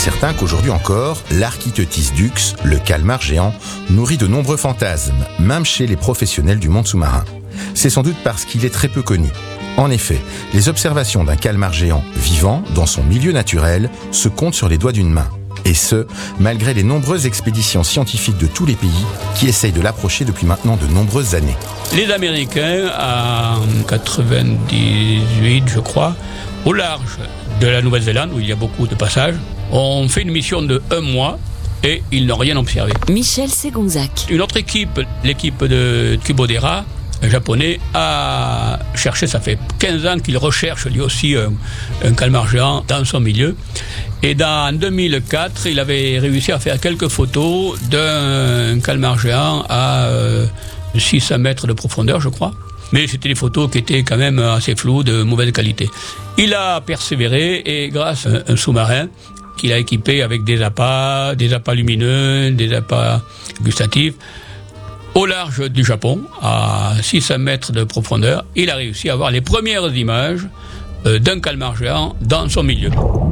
certain qu'aujourd'hui encore, l'Architeuthis dux, le calmar géant, nourrit de nombreux fantasmes, même chez les professionnels du monde sous-marin. C'est sans doute parce qu'il est très peu connu. En effet, les observations d'un calmar géant vivant dans son milieu naturel se comptent sur les doigts d'une main. Et ce, malgré les nombreuses expéditions scientifiques de tous les pays qui essayent de l'approcher depuis maintenant de nombreuses années. Les Américains, en 98, je crois, au large de la Nouvelle-Zélande, où il y a beaucoup de passages, ont fait une mission de 1 mois et ils n'ont rien observé. Michel Ségonzac. Une autre équipe, l'équipe de Kubodera, japonais, a cherché, ça fait 15 ans qu'il recherche lui aussi un calmar géant dans son milieu. Et en 2004, il avait réussi à faire quelques photos d'un calmar géant à 600 mètres de profondeur, je crois. Mais c'était des photos qui étaient quand même assez floues, de mauvaise qualité. Il a persévéré et grâce à un sous-marin qu'il a équipé avec des appâts lumineux, des appâts gustatifs, au large du Japon, à 600 mètres de profondeur, il a réussi à avoir les premières images d'un calmar géant dans son milieu.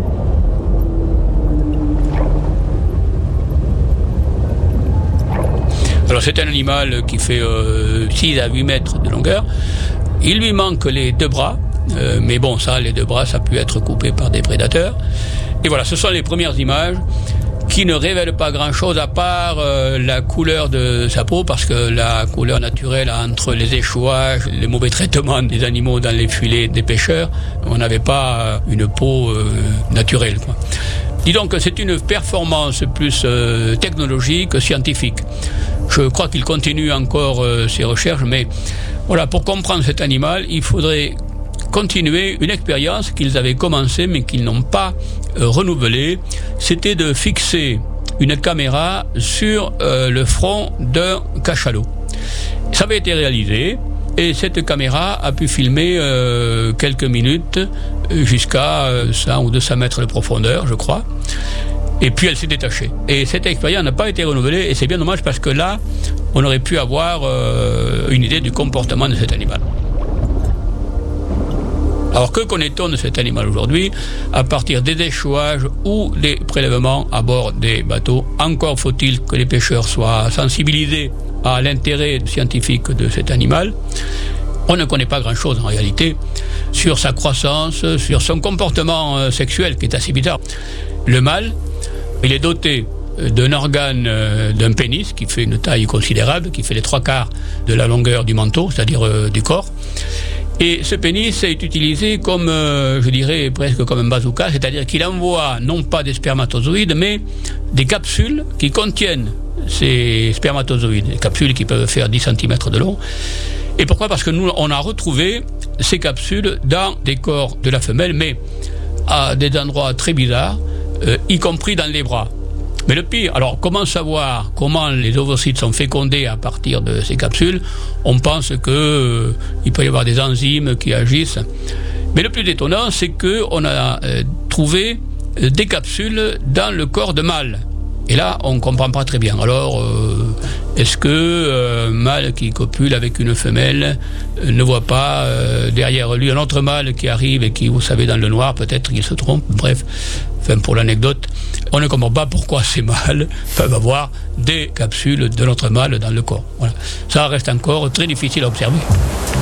Alors c'est un animal qui fait 6 à 8 mètres de longueur. Il lui manque les 2 bras, mais bon, les 2 bras, ça peut être coupé par des prédateurs. Et voilà, ce sont les premières images qui ne révèlent pas grand-chose à part la couleur de sa peau, parce que la couleur naturelle entre les échouages, les mauvais traitements des animaux dans les filets des pêcheurs, on n'avait pas une peau naturelle, quoi. Dis donc que c'est une performance plus technologique que scientifique. Je crois qu'il continue encore ses recherches, mais voilà, pour comprendre cet animal, il faudrait continuer une expérience qu'ils avaient commencée mais qu'ils n'ont pas renouvelée. C'était de fixer une caméra sur le front d'un cachalot. Ça avait été réalisé et cette caméra a pu filmer quelques minutes jusqu'à 100 ou 200 mètres de profondeur, je crois. Et puis elle s'est détachée. Et cette expérience n'a pas été renouvelée et c'est bien dommage parce que là, on aurait pu avoir une idée du comportement de cet animal. Alors que connaît-on de cet animal aujourd'hui à partir des échouages ou des prélèvements à bord des bateaux? Encore faut-il que les pêcheurs soient sensibilisés à l'intérêt scientifique de cet animal. On ne connaît pas grand-chose en réalité sur sa croissance, sur son comportement sexuel qui est assez bizarre. Le mâle, il est doté d'un organe, d'un pénis qui fait une taille considérable, qui fait les 3/4 de la longueur du manteau, c'est-à-dire du corps. Et ce pénis est utilisé comme, je dirais, presque comme un bazooka, c'est-à-dire qu'il envoie non pas des spermatozoïdes, mais des capsules qui contiennent ces spermatozoïdes, des capsules qui peuvent faire 10 cm de long. Et pourquoi ? Parce que nous, on a retrouvé ces capsules dans des corps de la femelle, mais à des endroits très bizarres, y compris dans les bras. Mais le pire, alors comment savoir comment les ovocytes sont fécondés à partir de ces capsules ? On pense que il peut y avoir des enzymes qui agissent. Mais le plus étonnant, c'est qu'on a trouvé des capsules dans le corps de mâle. Et là, on ne comprend pas très bien. Alors, est-ce que un mâle qui copule avec une femelle ne voit pas derrière lui un autre mâle qui arrive et qui, vous savez, dans le noir, peut-être qu'il se trompe. Bref, pour l'anecdote, on ne comprend pas pourquoi ces mâles peuvent avoir des capsules de notre mâle dans le corps. Voilà. Ça reste encore très difficile à observer.